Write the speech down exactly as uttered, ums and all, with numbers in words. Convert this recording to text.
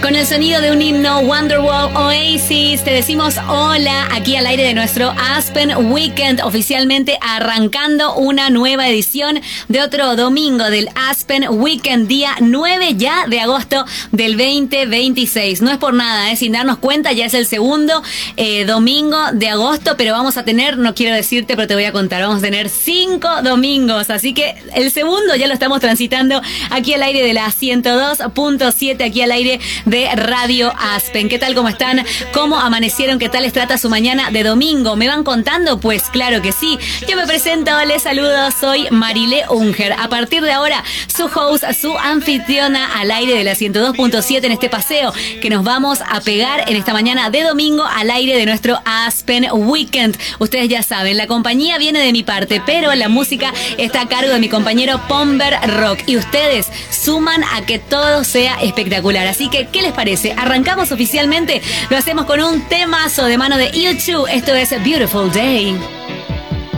Con el sonido de un himno, Wonderwall, Oasis, te decimos hola aquí al aire de nuestro Aspen Weekend, oficialmente arrancando una nueva edición de otro domingo del Aspen Weekend, día nueve ya de agosto del veinte veintiséis. No es por nada, ¿eh? Sin darnos cuenta, ya es el segundo eh, domingo de agosto, pero vamos a tener, no quiero decirte, pero te voy a contar, vamos a tener cinco domingos, así que el segundo ya lo estamos transitando aquí al aire de la ciento dos punto siete, aquí al aire de Radio Aspen. ¿Qué tal? ¿Cómo están? ¿Cómo amanecieron? ¿Qué tal les trata su mañana de domingo? ¿Me van contando? Pues claro que sí. Yo me presento, les saludo, soy Marilé Unger. A partir de ahora, su host, su anfitriona al aire de la ciento dos punto siete en este paseo que nos vamos a pegar en esta mañana de domingo al aire de nuestro Aspen Weekend. Ustedes ya saben, la compañía viene de mi parte, pero la música está a cargo de mi compañero Pomber Rock. Y ustedes suman a que todo sea espectacular. Así que, ¿qué les parece? Arrancamos oficialmente, lo hacemos con un temazo de mano de U dos. Esto es Beautiful Day.